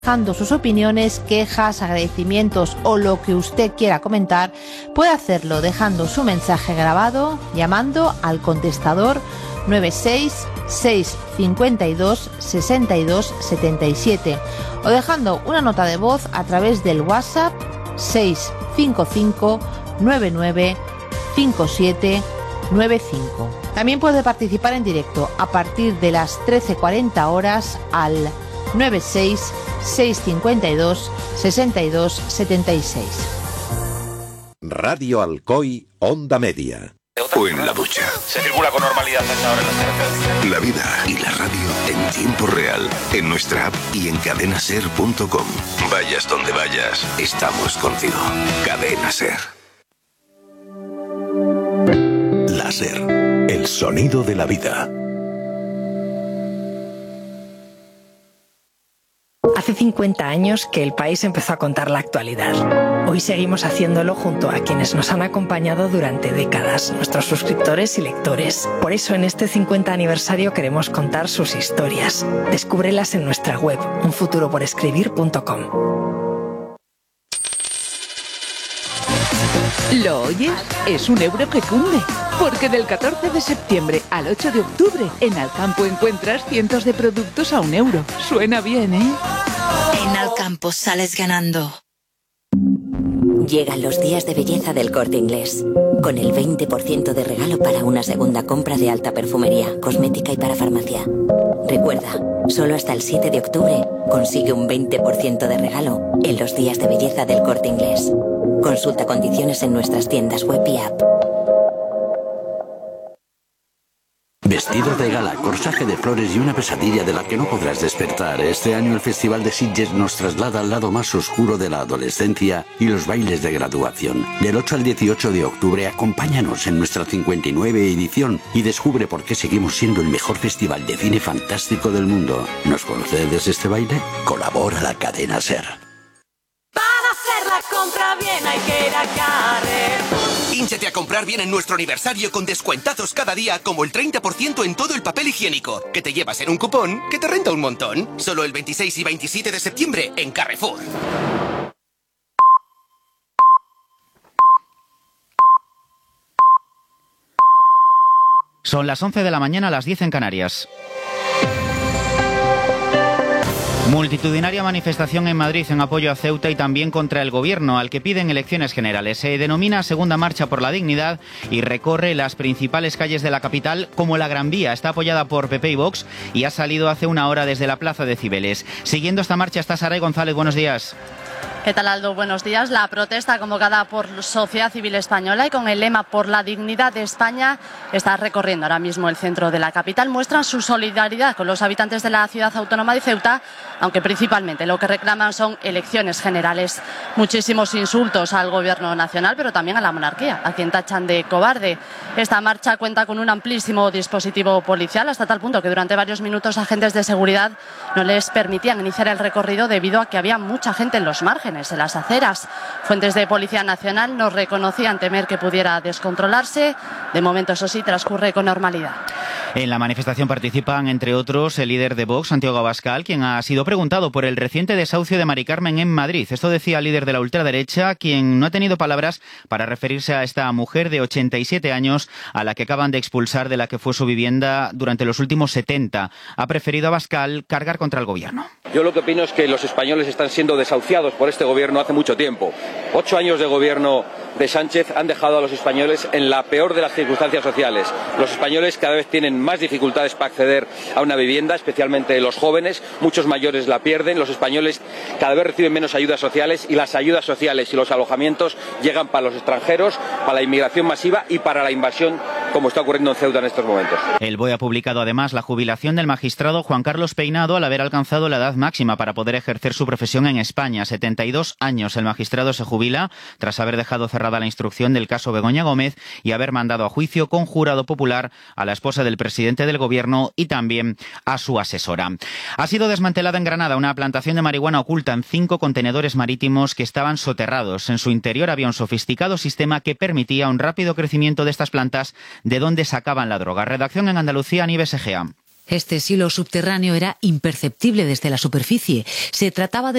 dejando sus opiniones, quejas, agradecimientos o lo que usted quiera comentar, puede hacerlo dejando su mensaje grabado llamando al contestador 966526277 o dejando una nota de voz a través del WhatsApp 655995795. También puede participar en directo a partir de las 13:40 horas al 966526276. Radio Alcoy, Onda Media. O en la ducha. Se circula con normalidad hasta ahora en las carreteras. La vida y la radio en tiempo real, en nuestra app y en cadenaser.com. Vayas donde vayas, estamos contigo. Cadena Ser. Láser, el sonido de la vida. Hace 50 años que el país empezó a contar la actualidad. Hoy seguimos haciéndolo junto a quienes nos han acompañado durante décadas, nuestros suscriptores y lectores. Por eso en este 50 aniversario queremos contar sus historias. Descúbrelas en nuestra web, unfuturoporescribir.com. ¿Lo oyes? Es un euro que cunde. Porque del 14 de septiembre al 8 de octubre, en Alcampo encuentras cientos de productos a €1. Suena bien, ¿eh? En Alcampo sales ganando. Llegan los días de belleza del Corte Inglés, con el 20% de regalo para una segunda compra de alta perfumería, cosmética y para farmacia. Recuerda, solo hasta el 7 de octubre consigue un 20% de regalo en los días de belleza del Corte Inglés. Consulta condiciones en nuestras tiendas web y app. Vestido de gala, corsaje de flores y una pesadilla de la que no podrás despertar. Este año el Festival de Sitges nos traslada al lado más oscuro de la adolescencia y los bailes de graduación. Del 8 al 18 de octubre, acompáñanos en nuestra 59 edición y descubre por qué seguimos siendo el mejor festival de cine fantástico del mundo. ¿Nos concedes este baile? Colabora la cadena SER. Para hacer la compra bien hay que ir a Carrefour. Hínchate a comprar bien en nuestro aniversario con descuentazos cada día como el 30% en todo el papel higiénico, que te llevas en un cupón que te renta un montón. Solo el 26 y 27 de septiembre en Carrefour. Son las 11 de la mañana, las 10 en Canarias. Multitudinaria manifestación en Madrid en apoyo a Ceuta y también contra el gobierno, al que piden elecciones generales. Se denomina Segunda Marcha por la Dignidad y recorre las principales calles de la capital como la Gran Vía. Está apoyada por PP y Vox y ha salido hace una hora desde la Plaza de Cibeles. Siguiendo esta marcha está Saray González. Buenos días. ¿Qué tal, Aldo? Buenos días. La protesta convocada por Sociedad Civil Española y con el lema Por la dignidad de España está recorriendo ahora mismo el centro de la capital. Muestran su solidaridad con los habitantes de la ciudad autónoma de Ceuta, aunque principalmente lo que reclaman son elecciones generales. Muchísimos insultos al gobierno nacional, pero también a la monarquía, a quien tachan de cobarde. Esta marcha cuenta con un amplísimo dispositivo policial, hasta tal punto que durante varios minutos agentes de seguridad no les permitían iniciar el recorrido debido a que había mucha gente en los márgenes, en las aceras. Fuentes de Policía Nacional nos reconocían temer que pudiera descontrolarse. De momento, eso sí, transcurre con normalidad. En la manifestación participan, entre otros, el líder de Vox, Santiago Abascal, quien ha sido preguntado por el reciente desahucio de Mari Carmen en Madrid. Esto decía el líder de la ultraderecha, quien no ha tenido palabras para referirse a esta mujer de 87 años a la que acaban de expulsar de la que fue su vivienda durante los últimos 70. Ha preferido Abascal cargar contra el gobierno. Yo lo que opino es que los españoles están siendo desahuciados por este gobierno hace mucho tiempo. 8 años de gobierno de Sánchez han dejado a los españoles en la peor de las circunstancias sociales. Los españoles cada vez tienen más dificultades para acceder a una vivienda, especialmente los jóvenes. Muchos mayores la pierden. Los españoles cada vez reciben menos ayudas sociales y las ayudas sociales y los alojamientos llegan para los extranjeros, para la inmigración masiva y para la invasión, como está ocurriendo en Ceuta en estos momentos. El BOE ha publicado además la jubilación del magistrado Juan Carlos Peinado al haber alcanzado la edad máxima para poder ejercer su profesión en España. 72 años el magistrado se jubila tras haber dejado cerrada la instrucción del caso Begoña Gómez y haber mandado a juicio con jurado popular a la esposa del presidente del gobierno y también a su asesora. Ha sido desmantelada en Granada una plantación de marihuana oculta en 5 contenedores marítimos que estaban soterrados. En su interior había un sofisticado sistema que permitía un rápido crecimiento de estas plantas de donde sacaban la droga. Redacción en Andalucía, Nieves Egea. Este silo subterráneo era imperceptible desde la superficie. Se trataba de